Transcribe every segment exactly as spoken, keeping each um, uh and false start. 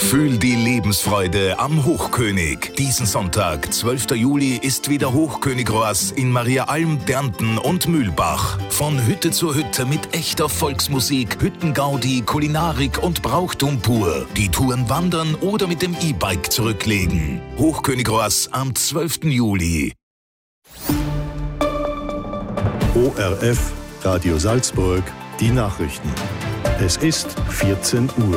Fühl die Lebensfreude am Hochkönig. Diesen Sonntag, zwölfter Juli, ist wieder Hochkönigroas in Mariaalm, Dernten und Mühlbach. Von Hütte zu Hütte mit echter Volksmusik, Hüttengaudi, Kulinarik und Brauchtum pur. Die Touren wandern oder mit dem E-Bike zurücklegen. Hochkönigroas am zwölften Juli. O R F, Radio Salzburg, die Nachrichten. Es ist vierzehn Uhr.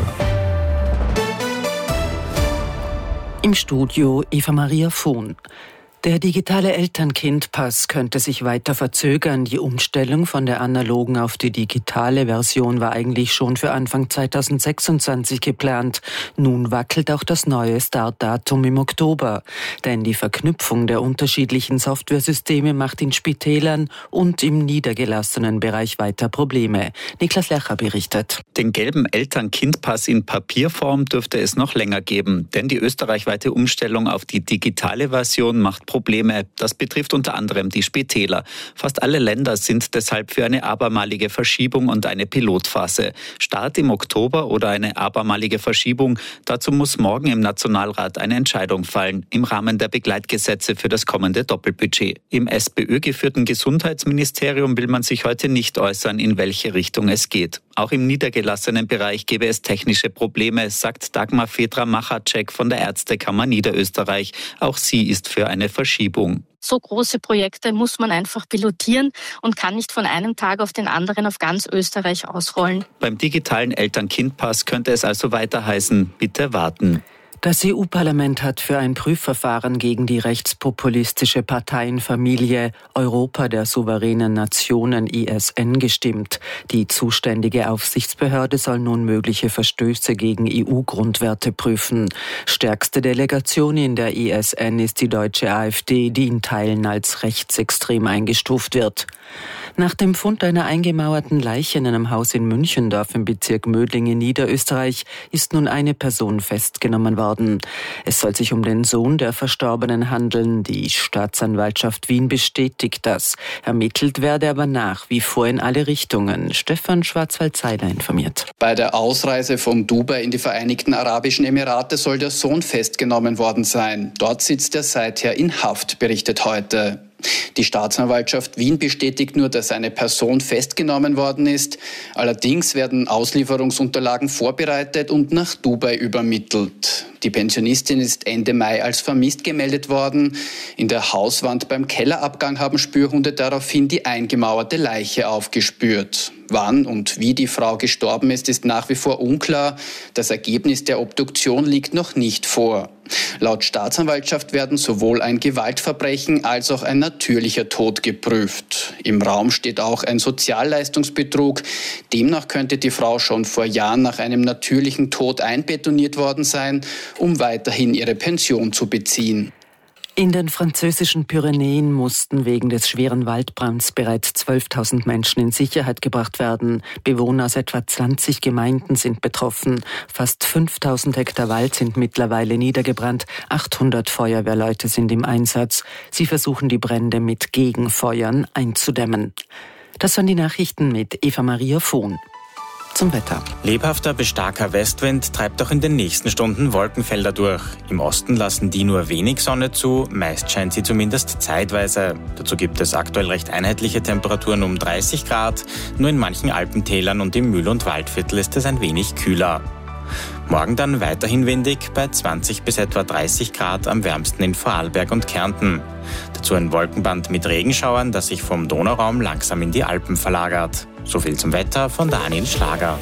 Im Studio Eva Maria Vohn. Der digitale Eltern-Kind-Pass könnte sich weiter verzögern. Die Umstellung von der analogen auf die digitale Version war eigentlich schon für Anfang zweitausendsechsundzwanzig geplant. Nun wackelt auch das neue Startdatum im Oktober. Denn die Verknüpfung der unterschiedlichen Softwaresysteme macht in Spitälern und im niedergelassenen Bereich weiter Probleme. Niklas Lercher berichtet. Den gelben Eltern-Kind-Pass in Papierform dürfte es noch länger geben. Denn die österreichweite Umstellung auf die digitale Version macht Probleme. Das betrifft unter anderem die Spitäler. Fast alle Länder sind deshalb für eine abermalige Verschiebung und eine Pilotphase. Start im Oktober oder eine abermalige Verschiebung, dazu muss morgen im Nationalrat eine Entscheidung fallen, im Rahmen der Begleitgesetze für das kommende Doppelbudget. Im SPÖ-geführten Gesundheitsministerium will man sich heute nicht äußern, in welche Richtung es geht. Auch im niedergelassenen Bereich gäbe es technische Probleme, sagt Dagmar Fedra-Machacek von der Ärztekammer Niederösterreich. Auch sie ist für eine Verschiebung. So große Projekte muss man einfach pilotieren und kann nicht von einem Tag auf den anderen auf ganz Österreich ausrollen. Beim digitalen Eltern-Kind-Pass könnte es also weiter heißen, bitte warten. Das E U-Parlament hat für ein Prüfverfahren gegen die rechtspopulistische Parteienfamilie Europa der souveränen Nationen I S N gestimmt. Die zuständige Aufsichtsbehörde soll nun mögliche Verstöße gegen E U-Grundwerte prüfen. Stärkste Delegation in der I S N ist die deutsche AfD, die in Teilen als rechtsextrem eingestuft wird. Nach dem Fund einer eingemauerten Leiche in einem Haus in Münchendorf im Bezirk Mödling in Niederösterreich ist nun eine Person festgenommen worden. Es soll sich um den Sohn der Verstorbenen handeln. Die Staatsanwaltschaft Wien bestätigt das. Ermittelt werde aber nach wie vor in alle Richtungen. Stefan Schwarzwald-Seiler informiert. Bei der Ausreise von Dubai in die Vereinigten Arabischen Emirate soll der Sohn festgenommen worden sein. Dort sitzt er seither in Haft, berichtet heute. Die Staatsanwaltschaft Wien bestätigt nur, dass eine Person festgenommen worden ist. Allerdings werden Auslieferungsunterlagen vorbereitet und nach Dubai übermittelt. Die Pensionistin ist Ende Mai als vermisst gemeldet worden. In der Hauswand beim Kellerabgang haben Spürhunde daraufhin die eingemauerte Leiche aufgespürt. Wann und wie die Frau gestorben ist, ist nach wie vor unklar. Das Ergebnis der Obduktion liegt noch nicht vor. Laut Staatsanwaltschaft werden sowohl ein Gewaltverbrechen als auch ein natürlicher Tod geprüft. Im Raum steht auch ein Sozialleistungsbetrug. Demnach könnte die Frau schon vor Jahren nach einem natürlichen Tod einbetoniert worden sein, um weiterhin ihre Pension zu beziehen. In den französischen Pyrenäen mussten wegen des schweren Waldbrands bereits zwölftausend Menschen in Sicherheit gebracht werden. Bewohner aus etwa zwanzig Gemeinden sind betroffen. Fast fünftausend Hektar Wald sind mittlerweile niedergebrannt. achthundert Feuerwehrleute sind im Einsatz. Sie versuchen, die Brände mit Gegenfeuern einzudämmen. Das waren die Nachrichten mit Eva Maria Vohn. Zum Wetter. Lebhafter bis starker Westwind treibt auch in den nächsten Stunden Wolkenfelder durch. Im Osten lassen die nur wenig Sonne zu, meist scheint sie zumindest zeitweise. Dazu gibt es aktuell recht einheitliche Temperaturen um dreißig Grad, nur in manchen Alpentälern und im Mühl- und Waldviertel ist es ein wenig kühler. Morgen dann weiterhin windig bei zwanzig bis etwa dreißig Grad, am wärmsten in Vorarlberg und Kärnten. Dazu ein Wolkenband mit Regenschauern, das sich vom Donauraum langsam in die Alpen verlagert. So viel zum Wetter von Daniel Schlager.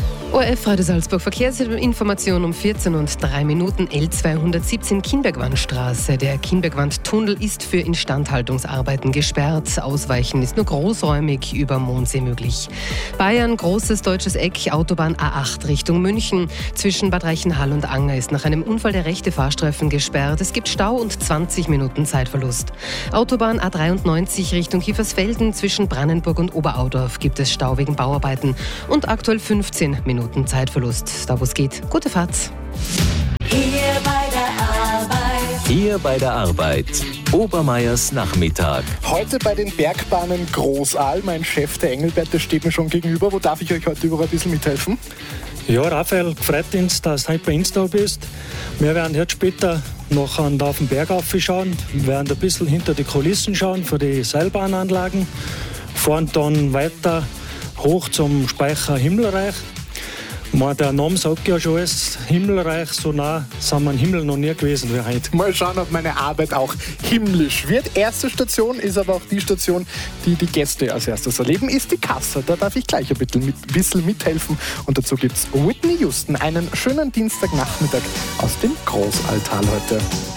O R F Radio Salzburg, Verkehrsinformation um vierzehn und drei Minuten, L zweihundertsiebzehn Kienbergwandstraße. Der Kienbergwandtunnel ist für Instandhaltungsarbeiten gesperrt. Ausweichen ist nur großräumig über Mondsee möglich. Bayern, großes deutsches Eck, Autobahn A acht Richtung München. Zwischen Bad Reichenhall und Anger ist nach einem Unfall der rechte Fahrstreifen gesperrt. Es gibt Stau und zwanzig Minuten Zeitverlust. Autobahn A dreiundneunzig Richtung Kiefersfelden. Zwischen Brannenburg und Oberaudorf gibt es Stau wegen Bauarbeiten und aktuell fünfzehn Minuten Zeitverlust. Da wo es geht, gute Fahrt. Hier bei der Arbeit. Hier bei der Arbeit. Obermeiers Nachmittag. Heute bei den Bergbahnen Großaal. Mein Chef, der Engelbert, der steht mir schon gegenüber. Wo darf ich euch heute überall ein bisschen mithelfen? Ja, Raphael, freut uns, dass du heute bei uns da bist. Wir werden jetzt später noch auf den Berg aufschauen, werden ein bisschen hinter die Kulissen schauen für die Seilbahnanlagen, fahren dann weiter hoch zum Speicher Himmelreich. Der Name sagt ja schon alles, Himmelreich, so nah sind wir im Himmel noch nie gewesen wie heute. Mal schauen, ob meine Arbeit auch himmlisch wird. Erste Station ist aber auch die Station, die die Gäste als erstes erleben, ist die Kasse. Da darf ich gleich ein bisschen, mit, bisschen mithelfen. Und dazu gibt es Whitney Houston. Einen schönen Dienstagnachmittag aus dem Großaltal heute.